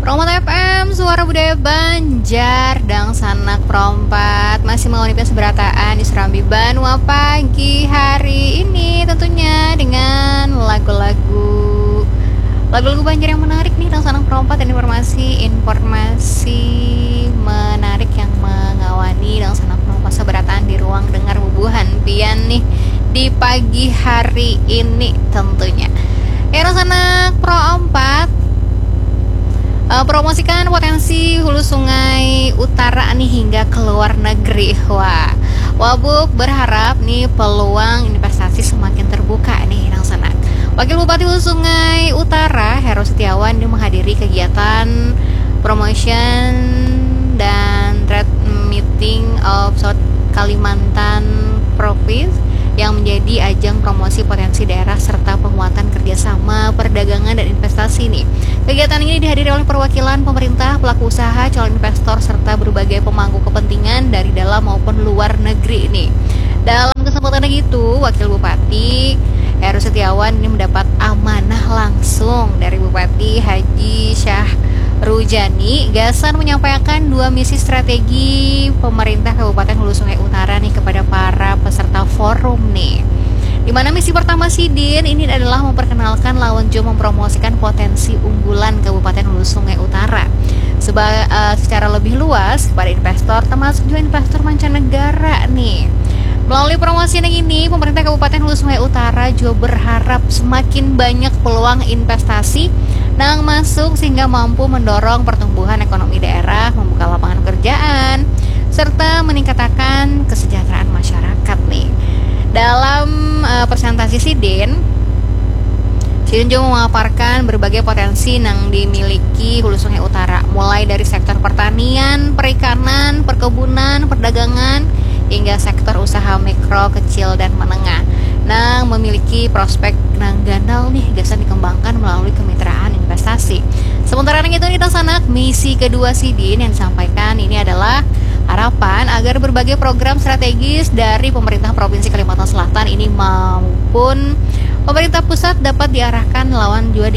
Promo FM, suara budaya Banjar, Dang Sanak Prompat masih mengonipi seberataan di Serambi Banua pagi hari ini, tentunya dengan lagu-lagu Banjar yang menarik nih, Dang Sanak Prompat, dan informasi menarik yang mengawani Dang Sanak Prompat seberataan di ruang dengar bubuhan pian nih di pagi hari ini tentunya. Dang Sanak Prompat promosikan potensi hulu sungai utara nih hingga ke luar negeri. Wabuk berharap nih peluang investasi semakin terbuka nih Dang Sanak. Wakil Bupati Hulu Sungai Utara Heru Setiawan menghadiri kegiatan promotion dan trade meeting of South Kalimantan Province yang menjadi ajang promosi potensi daerah serta penguatan kerjasama perdagangan dan investasi nih. Kegiatan ini dihadiri oleh perwakilan pemerintah, pelaku usaha, calon investor, serta berbagai pemangku kepentingan dari dalam maupun luar negeri ini. Dalam kesempatan itu, Wakil Bupati Heru Setiawan ini mendapat amanah langsung dari Bupati Haji Syahrujani Gasan menyampaikan 2 misi strategi pemerintah Kabupaten Hulu Sungai Utara nih kepada para peserta forum nih. Di mana misi pertama Sidin ini adalah memperkenalkan lawan jo mempromosikan potensi unggulan Kabupaten Hulu Sungai Utara secara lebih luas kepada investor, termasuk juga investor mancanegara nih. Melalui promosi ini, pemerintah Kabupaten Hulu Sungai Utara juga berharap semakin banyak peluang investasi yang masuk sehingga mampu mendorong pertumbuhan ekonomi daerah, membuka lapangan pekerjaan, serta meningkatkan kesejahteraan masyarakat nih. Dalam presentasi Sidin juga memaparkan berbagai potensi yang dimiliki Hulu Sungai Utara, mulai dari sektor pertanian, perikanan, perkebunan, perdagangan, hingga sektor usaha mikro, kecil, dan menengah. Memiliki prospek gandal nih, gasan dikembangkan melalui kemitraan investasi. Sementara itu Dang Sanak, misi kedua Sidin yang disampaikan ini adalah harapan agar berbagai program strategis dari pemerintah Provinsi Kalimantan Selatan ini maupun pemerintah pusat dapat diarahkan lawan juga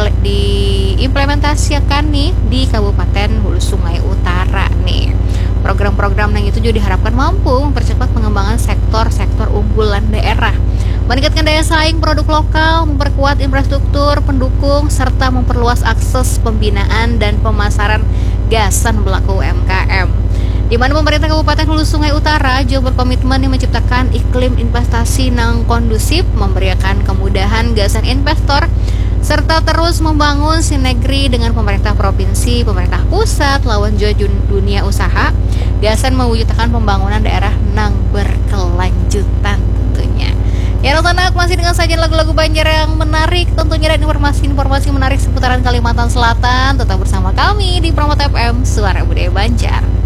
diimplementasikan nih di Kabupaten Hulu Sungai Utara nih. Program-program yang itu juga diharapkan mampu mempercepat pengembangan sektor-sektor unggulan daerah, meningkatkan daya saing produk lokal, memperkuat infrastruktur pendukung, serta memperluas akses pembinaan dan pemasaran gasan pelaku UMKM. Di mana pemerintah Kabupaten Hulu Sungai Utara juga berkomitmen menciptakan iklim investasi yang kondusif, memberikan kemudahan gasan investor, serta terus membangun sinergi dengan pemerintah provinsi, pemerintah pusat, lawan juga dunia usaha, gasan mewujudkan pembangunan daerah yang berkelanjutan tentunya. Ya Dang Sanak, masih dengan sajian lagu-lagu Banjar yang menarik tentunya, dan informasi menarik seputaran Kalimantan Selatan. Tetap bersama kami di Promo FM, Suara Budaya Banjar.